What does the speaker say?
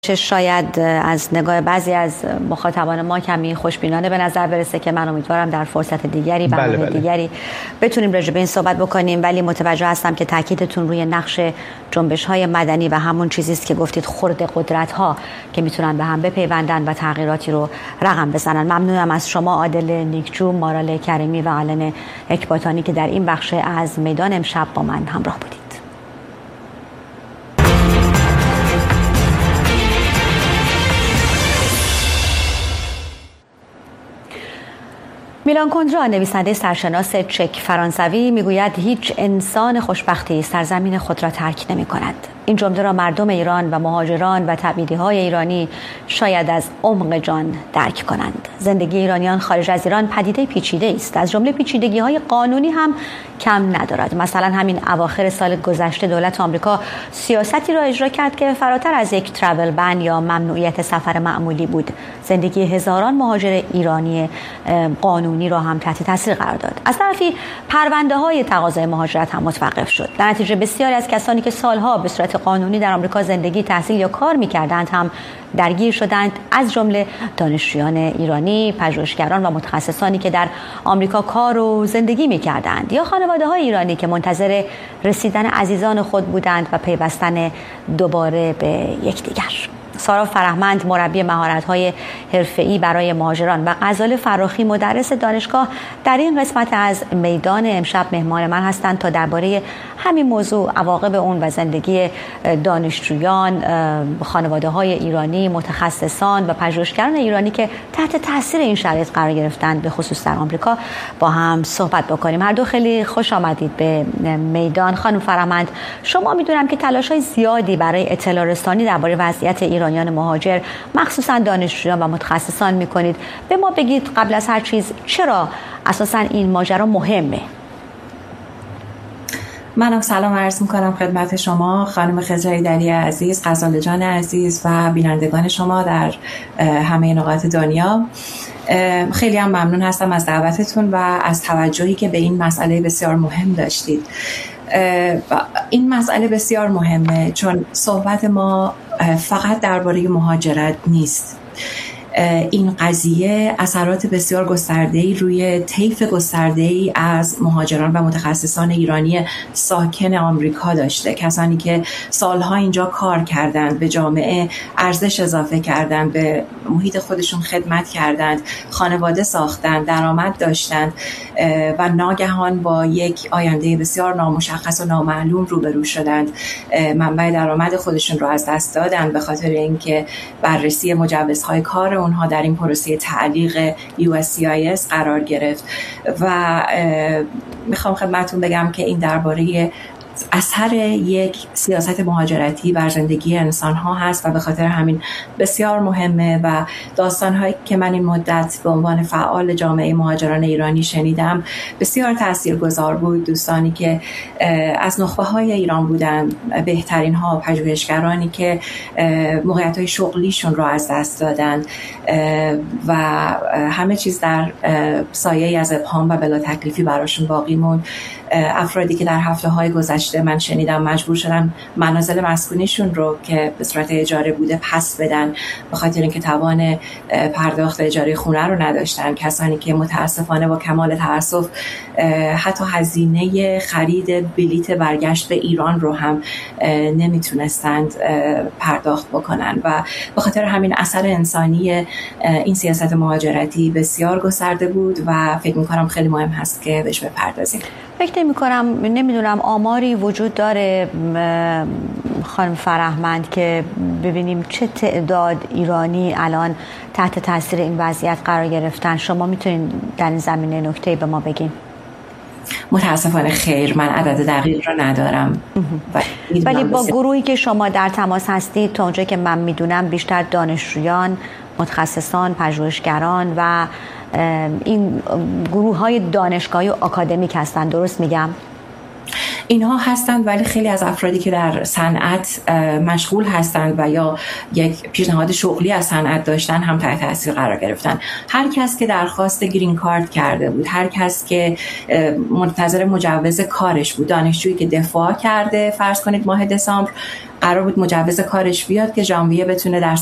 شاید از نگاه بعضی از مخاطبان ما کمی خوشبینانه به نظر برسه که من امیدوارم در فرصت دیگری برنامه دیگری بتونیم راجع به این صحبت بکنیم، ولی متوجه هستم که تاکیدتون روی نقش جنبش‌های مدنی و همون چیزی است که گفتید خرد قدرت‌ها که میتونن به هم بپیوندن و تغییراتی رو رقم بزنن. ممنونم از شما عادل نیکجو، مارال کریمی و آلن اکباتانی که در این بخش از میدان امشب با من همراه بودید. میلان کندرا، نویسنده سرشناس چک فرانسوی، میگوید هیچ انسان خوشبختی سرزمین خود را ترک نمی کند. این جمله را مردم ایران و مهاجران و تبعیدی‌های ایرانی شاید از عمق جان درک کنند. زندگی ایرانیان خارج از ایران پدیده پیچیده است، از جمله پیچیدگی‌های قانونی هم کم ندارد. مثلا همین اواخر سال گذشته دولت آمریکا سیاستی را اجرا کرد که فراتر از یک ترافل بن یا ممنوعیت سفر معمولی بود. زندگی هزاران مهاجر ایرانی قانونی را هم تحت تاثیر قرار داد. از طرفی پرونده‌های تقاضای مهاجرت هم متوقف شد. در نتیجه بسیاری از کسانی که سالها به صورت قانونی در آمریکا زندگی، تحصیل یا کار می‌کردند هم درگیر شدند، از جمله دانشجویان ایرانی، پژوهشگران و متخصصانی که در آمریکا کار و زندگی می‌کردند، یا خانواده‌های ایرانی که منتظر رسیدن عزیزان خود بودند و پیوستن دوباره به یکدیگر. سارا فرهمند، مربی مهارت‌های حرفه‌ای برای مهاجران، و غزال فراخی، مدرس دانشگاه، در این قسمت از میدان امشب مهمان من هستند تا درباره همین موضوع، عواقب اون و زندگی دانشجویان، خانواده‌های ایرانی، متخصصان و پژوهشگران ایرانی که تحت تاثیر این شرایط قرار گرفتند، به خصوص در آمریکا، با هم صحبت بکنیم. هر دو خیلی خوش آمدید به میدان. خانم فرهمند، شما می‌دونم که تلاش‌های زیادی برای اطلاع رسانی درباره وضعیت ایرانیان مهاجر، مخصوصا دانشجویان و متخصصان میکنید. به ما بگید قبل از هر چیز چرا اساسا این ماجرا مهمه؟ منم سلام عرض میکنم خدمت شما خانم خضرایی‌دری عزیز، غزال جان عزیز و بینندگان شما در همه نقاط دنیا. خیلی هم ممنون هستم از دعوتتون و از توجهی که به این مسئله بسیار مهم داشتید. این مسئله بسیار مهمه چون صحبت ما فقط درباره مهاجرت نیست. این قضیه اثرات بسیار گسترده‌ای روی طیف گسترده‌ای از مهاجران و متخصصان ایرانی ساکن آمریکا داشته. کسانی که سالها اینجا کار کردند، به جامعه ارزش اضافه کردند، به محیط خودشون خدمت کردند، خانواده ساختند، درآمد داشتند و ناگهان با یک آینده بسیار نامشخص و نامعلوم روبرو شدند. منبع درآمد خودشون رو از دست دادند به خاطر اینکه بررسی مجوزهای کار اونها در این پروسه تعلیق USCIS قرار گرفت. و میخوام خدمتتون بگم که این درباره اثر یک سیاست مهاجرتی بر زندگی انسان‌ها هست و به خاطر همین بسیار مهمه. و داستان‌هایی که من این مدت به عنوان فعال جامعه مهاجران ایرانی شنیدم بسیار تاثیرگذار بود. دوستانی که از نخبه‌های ایران بودن، بهترین ها، پژوهشگرانی که موقعیت‌های شغلیشون رو از دست دادن و همه چیز در سایه از ابهام و بلا تکلیفی براشون باقی موند. افرادی که در هفته‌های گذشته من شنیدم مجبور شدن منازل مسکونیشون رو که به صورت اجاره بوده پس بدن به خاطر اینکه توان پرداخت اجاره خونه رو نداشتن. کسانی که متاسفانه با کمال تأسف حتی هزینه خرید بلیت برگشت به ایران رو هم نمیتونستند پرداخت بکنن و به خاطر همین اثر انسانی این سیاست مهاجرتی بسیار گسترده بود و فکر می‌کنم خیلی مهم هست که بهش بپردازیم. فکر می‌کنم، نمیدونم آماری وجود داره خانم فرهمند که ببینیم چه تعداد ایرانی الان تحت تاثیر این وضعیت قرار گرفتن؟ شما میتونین در این زمینه نکته‌ای به ما بگین؟ متاسفانه خیر، من عدد دقیق رو ندارم. ولی با گروهی که شما در تماس هستید، تا اونجایی که من میدونم بیشتر دانشجویان، متخصصان، پژوهشگران و این گروه‌های دانشگاهی و آکادمیک هستن، درست میگم؟ اینها هستند، ولی خیلی از افرادی که در صنعت مشغول هستند و یا یک پیشنهاد شغلی از صنعت داشتن هم تحت تاثیر قرار گرفتن. هر کس که درخواست گرین کارت کرده بود، هر کس که منتظر مجوز کارش بود، دانشجویی که دفاع کرده فرض کنید ماه دسامبر قرار بود مجوز کارش بیاد که ژانویه بتونه در